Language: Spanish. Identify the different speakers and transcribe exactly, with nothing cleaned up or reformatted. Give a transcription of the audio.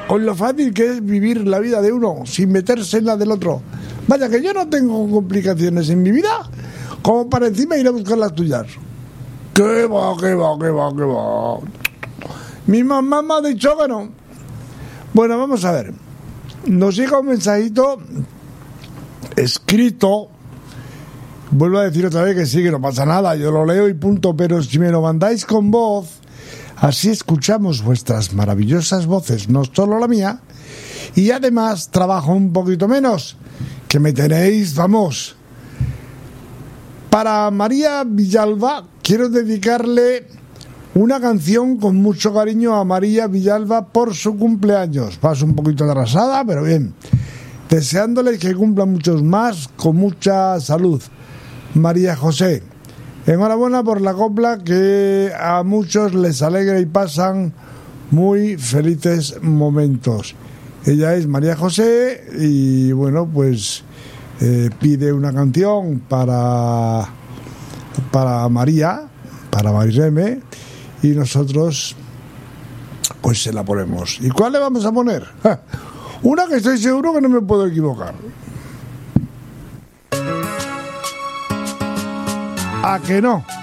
Speaker 1: con lo fácil que es vivir la vida de uno sin meterse en la del otro. Vaya, que yo no tengo complicaciones en mi vida como para encima ir a buscar las tuyas. ¡Qué va, qué va, qué va, qué va! Mi mamá me ha dicho que no. Bueno, vamos a ver. Nos llega un mensajito escrito. Vuelvo a decir otra vez que sí, que no pasa nada, yo lo leo y punto, pero si me lo mandáis con voz, así escuchamos vuestras maravillosas voces, no solo la mía, y además trabajo un poquito menos, que me tenéis, vamos. Para María Villalba quiero dedicarle una canción con mucho cariño a María Villalba por su cumpleaños. Vas un poquito atrasada, pero bien. Deseándole que cumpla muchos más, con mucha salud. María José, enhorabuena por la copla que a muchos les alegra y pasan muy felices momentos. Ella es María José y bueno, pues eh, pide una canción para, para María, para Maireme, y nosotros pues se la ponemos. ¿Y cuál le vamos a poner? ¡Ja! Una que estoy seguro que no me puedo equivocar. ¿A que no?